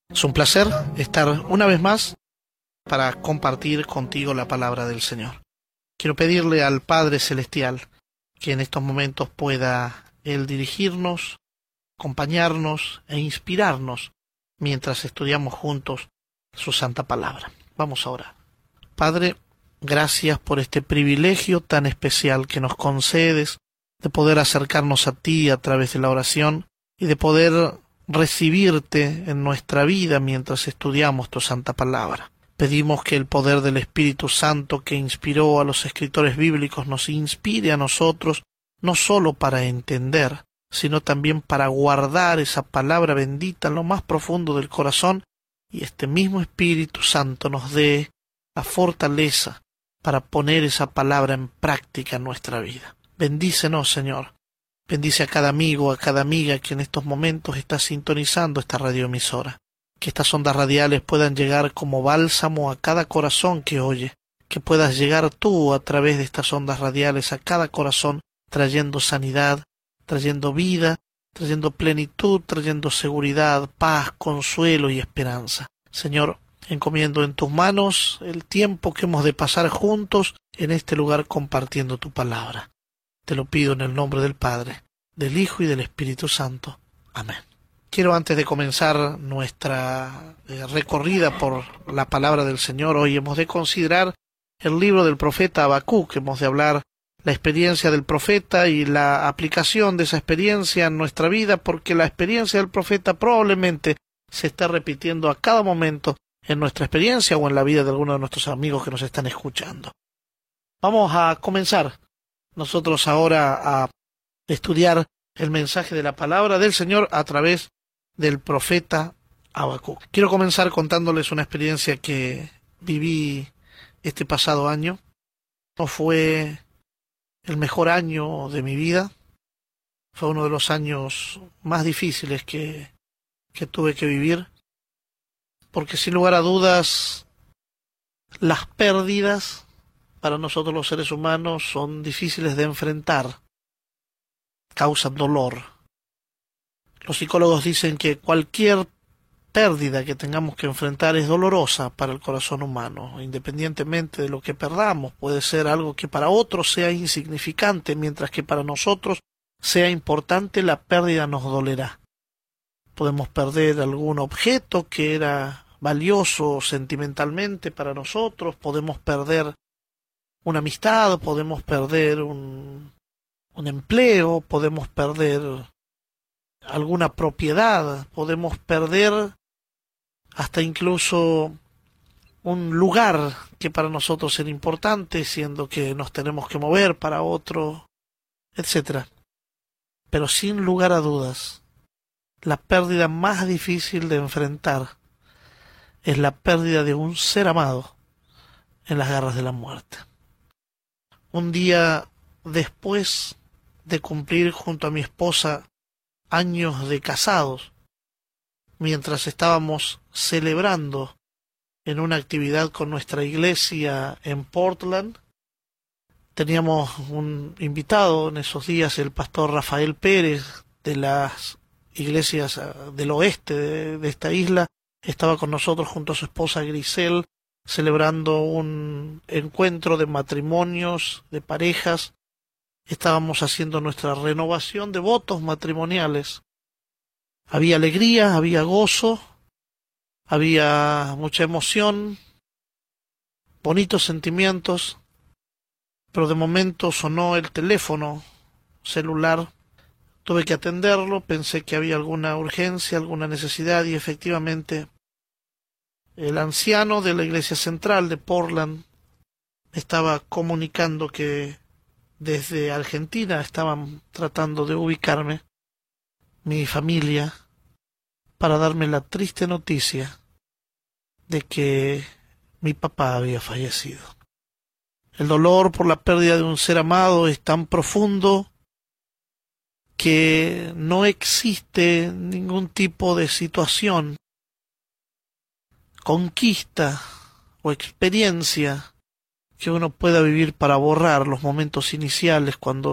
Es un placer estar una vez más para compartir contigo la palabra del Señor. Quiero pedirle al Padre Celestial que en estos momentos pueda Él dirigirnos, acompañarnos e inspirarnos mientras estudiamos juntos su santa palabra. Vamos a orar. Padre, gracias por este privilegio tan especial que nos concedes de poder acercarnos a ti a través de la oración y de poder recibirte en nuestra vida mientras estudiamos tu santa palabra. Pedimos que el poder del Espíritu Santo que inspiró a los escritores bíblicos nos inspire a nosotros, no sólo para entender, sino también para guardar esa palabra bendita en lo más profundo del corazón, y este mismo Espíritu Santo nos dé la fortaleza para poner esa palabra en práctica en nuestra vida. Bendícenos, Señor. Bendice a cada amigo, a cada amiga que en estos momentos está sintonizando esta radioemisora. Que estas ondas radiales puedan llegar como bálsamo a cada corazón que oye. Que puedas llegar tú a través de estas ondas radiales a cada corazón, trayendo sanidad, trayendo vida, trayendo plenitud, trayendo seguridad, paz, consuelo y esperanza. Señor, encomiendo en tus manos el tiempo que hemos de pasar juntos en este lugar compartiendo tu palabra. Te lo pido en el nombre del Padre, del Hijo y del Espíritu Santo. Amén. Quiero, antes de comenzar nuestra recorrida por la palabra del Señor, hoy hemos de considerar el libro del profeta Habacuc, hemos de hablar la experiencia del profeta y la aplicación de esa experiencia en nuestra vida, porque la experiencia del profeta probablemente se está repitiendo a cada momento en nuestra experiencia o en la vida de algunos de nuestros amigos que nos están escuchando. Vamos a comenzar nosotros ahora a estudiar el mensaje de la palabra del Señor a través del profeta Habacuc. Quiero comenzar contándoles una experiencia que viví este pasado año. No fue el mejor año de mi vida. Fue uno de los años más difíciles que tuve que vivir, porque sin lugar a dudas las pérdidas para nosotros los seres humanos son difíciles de enfrentar, causan dolor. Los psicólogos dicen que cualquier pérdida que tengamos que enfrentar es dolorosa para el corazón humano, independientemente de lo que perdamos. Puede ser algo que para otros sea insignificante, mientras que para nosotros sea importante, la pérdida nos dolerá. Podemos perder algún objeto que era valioso sentimentalmente para nosotros, podemos perder una amistad, podemos perder un empleo, podemos perder alguna propiedad, podemos perder hasta incluso un lugar que para nosotros era importante, siendo que nos tenemos que mover para otro, etc. Pero sin lugar a dudas, la pérdida más difícil de enfrentar es la pérdida de un ser amado en las garras de la muerte. Un día después de cumplir junto a mi esposa años de casados, mientras estábamos celebrando en una actividad con nuestra iglesia en Portland, teníamos un invitado en esos días, el pastor Rafael Pérez, de las iglesias del oeste de esta isla. Estaba con nosotros junto a su esposa Grisel, celebrando un encuentro de matrimonios, de parejas. Estábamos haciendo nuestra renovación de votos matrimoniales. Había alegría, había gozo, había mucha emoción, bonitos sentimientos, pero de momento sonó el teléfono celular. Tuve que atenderlo, pensé que había alguna urgencia, alguna necesidad, y efectivamente el anciano de la iglesia central de Portland estaba comunicando que desde Argentina estaban tratando de ubicarme, mi familia, para darme la triste noticia de que mi papá había fallecido. El dolor por la pérdida de un ser amado es tan profundo que no existe ningún tipo de situación, conquista o experiencia que uno pueda vivir para borrar los momentos iniciales cuando